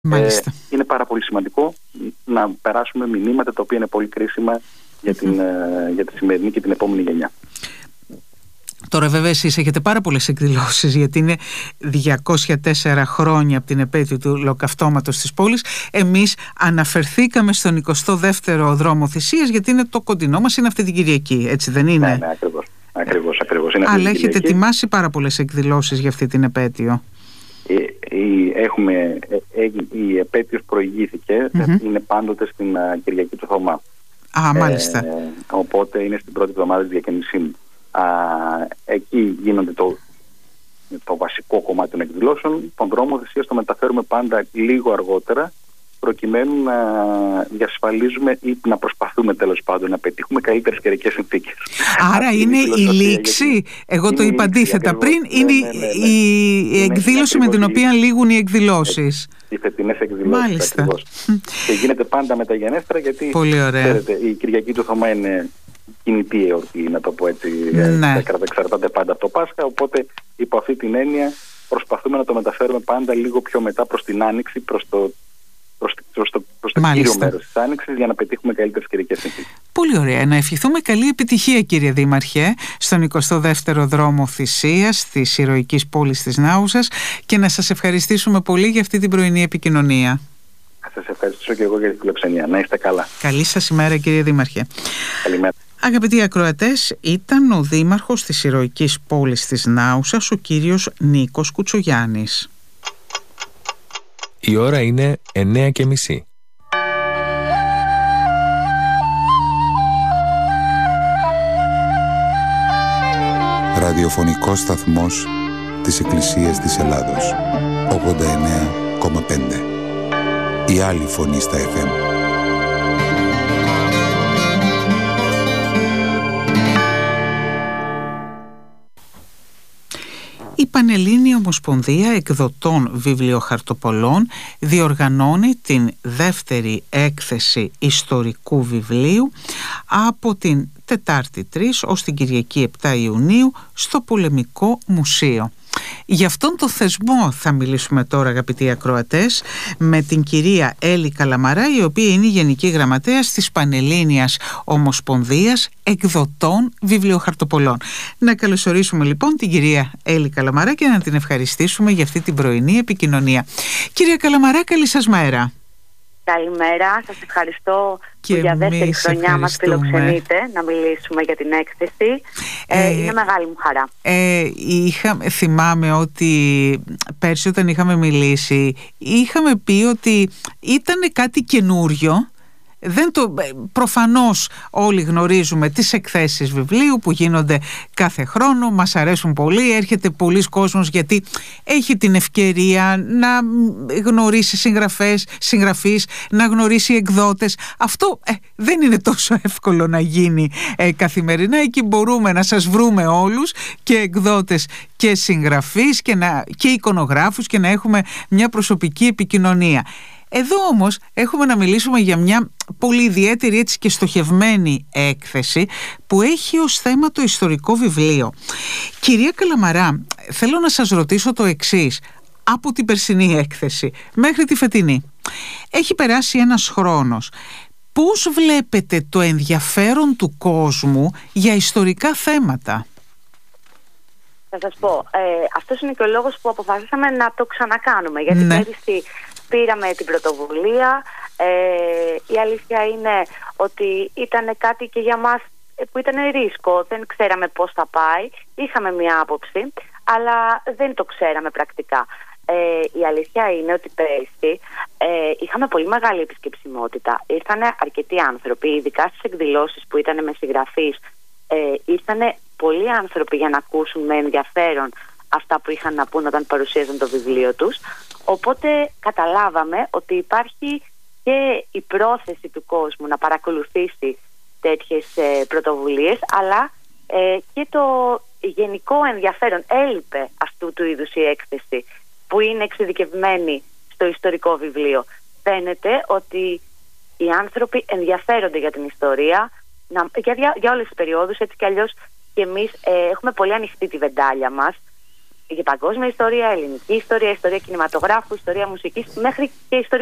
Είναι πάρα πολύ σημαντικό να περάσουμε μηνύματα τα οποία είναι πολύ κρίσιμα για τη σημερινή και την επόμενη γενιά. Τώρα βέβαια εσείς έχετε πάρα πολλές εκδηλώσεις, γιατί είναι 204 χρόνια από την επέτειο του ολοκαυτώματος της πόλης. Εμείς αναφερθήκαμε στον 22ο δρόμο θυσίας, γιατί είναι το κοντινό μας, είναι αυτή την Κυριακή, έτσι δεν είναι? Ναι, ακριβώς. Είναι αλλά έχετε ετοιμάσει πάρα πολλές εκδηλώσεις για αυτή την επέτειο. Η επέτειος προηγήθηκε, είναι πάντοτε στην Κυριακή του Θωμά. Μάλιστα. Οπότε είναι στην πρώτη εβδομάδα της Διακαινησίμου. Εκεί γίνεται το βασικό κομμάτι των εκδηλώσεων. Τον δρόμο θυσίας το μεταφέρουμε πάντα λίγο αργότερα, προκειμένου να διασφαλίζουμε ή να προσπαθούμε τέλος πάντων να πετύχουμε καλύτερες καιρικές συνθήκες. Άρα είναι η λήξη, εγώ το είπα αντίθετα πριν, είναι η εκδήλωση με την οποία λήγουν οι εκδηλώσεις. Οι φετινές εκδηλώσεις ακριβώς. Και γίνεται πάντα μεταγενέστερα, γιατί ξέρετε, η Κυριακή του Θωμά είναι κινητή εορτή, να το πω έτσι. Εξαρτάται πάντα από το Πάσχα, οπότε υπό αυτή την έννοια προσπαθούμε να το μεταφέρουμε πάντα λίγο πιο μετά προς την Άνοιξη, προς το κύριο μέρος της Άνοιξης, για να πετύχουμε καλύτερες καιρικές συνθήκες. Πολύ ωραία. Να ευχηθούμε καλή επιτυχία, κύριε Δήμαρχε, στον 22ο δρόμο θυσίας της ηρωικής πόλης της Νάουσας, και να σας ευχαριστήσουμε πολύ για αυτή την πρωινή επικοινωνία. Σας ευχαριστήσω και εγώ για την φιλοξενία. Να είστε καλά. Καλή σας ημέρα, κύριε Δήμαρχε. Καλημέρα. Αγαπητοί ακροατές, ήταν ο Δήμαρχος της ηρωικής πόλης της Νάουσας, ο κύριος Νίκος Κουτσογιάννης. Η ώρα είναι 9:30. Ραδιοφωνικός σταθμός της Εκκλησίας της Ελλάδος, 89,5. Η άλλη φωνή στα FM. Η Πανελλήνια Ομοσπονδία Εκδοτών Βιβλιοχαρτοπολών διοργανώνει την δεύτερη έκθεση ιστορικού βιβλίου από την Τετάρτη 3 ως την Κυριακή 7 Ιουνίου στο Πολεμικό Μουσείο. Για αυτόν τον θεσμό θα μιλήσουμε τώρα, αγαπητοί ακροατές, με την κυρία Έλλη Καλαμαρά, η οποία είναι η Γενική Γραμματέας της Πανελλήνιας Ομοσπονδίας Εκδοτών Βιβλιοχαρτοπολών. Να καλωσορίσουμε λοιπόν την κυρία Έλλη Καλαμαρά και να την ευχαριστήσουμε για αυτή την πρωινή επικοινωνία. Κυρία Καλαμαρά, καλή σας μέρα. Καλημέρα, σας ευχαριστώ που για δεύτερη χρονιά μας φιλοξενείτε να μιλήσουμε για την έκθεση. Είναι μεγάλη μου χαρά. Θυμάμαι ότι πέρσι όταν είχαμε μιλήσει, είχαμε πει ότι ήταν κάτι καινούριο. Προφανώς όλοι γνωρίζουμε τις εκθέσεις βιβλίου που γίνονται κάθε χρόνο, μας αρέσουν πολύ, έρχεται πολλοί κόσμος γιατί έχει την ευκαιρία να γνωρίσει συγγραφείς, να γνωρίσει εκδότες. Αυτό δεν είναι τόσο εύκολο να γίνει καθημερινά. Εκεί μπορούμε να σας βρούμε όλους, και εκδότες και συγγραφείς και εικονογράφους, και να έχουμε μια προσωπική επικοινωνία. Εδώ όμως έχουμε να μιλήσουμε για μια πολύ ιδιαίτερη, έτσι, και στοχευμένη έκθεση που έχει ως θέμα το ιστορικό βιβλίο. Κυρία Καλαμαρά, θέλω να σας ρωτήσω το εξής. Από την περσινή έκθεση μέχρι τη φετινή έχει περάσει ένας χρόνος. Πώς βλέπετε το ενδιαφέρον του κόσμου για ιστορικά θέματα? Θα σας πω, αυτός είναι και ο λόγος που αποφασίσαμε να το ξανακάνουμε, γιατί πέρυσι πήραμε την πρωτοβουλία. Η αλήθεια είναι ότι ήταν κάτι και για μας που ήταν ρίσκο. Δεν ξέραμε πώς θα πάει. Είχαμε μια άποψη, αλλά δεν το ξέραμε πρακτικά. Η αλήθεια είναι ότι πέρυσι είχαμε πολύ μεγάλη επισκεψιμότητα. Ήρθανε αρκετοί άνθρωποι, ειδικά στις εκδηλώσεις που ήταν με συγγραφείς. Ήρθανε πολλοί άνθρωποι για να ακούσουν με ενδιαφέρον αυτά που είχαν να πούν όταν παρουσίαζαν το βιβλίο τους. Οπότε καταλάβαμε ότι υπάρχει και η πρόθεση του κόσμου να παρακολουθήσει τέτοιες πρωτοβουλίες, αλλά και το γενικό ενδιαφέρον. Έλειπε αυτού του είδους η έκθεση που είναι εξειδικευμένη στο ιστορικό βιβλίο. Φαίνεται ότι οι άνθρωποι ενδιαφέρονται για την ιστορία, για όλες τις περιόδους, έτσι κι αλλιώς και εμείς έχουμε πολύ ανοιχτή τη βεντάλια μας. για παγκόσμια ιστορία, ελληνική ιστορία, ιστορία κινηματογράφου, ιστορία μουσικής, μέχρι και ιστορία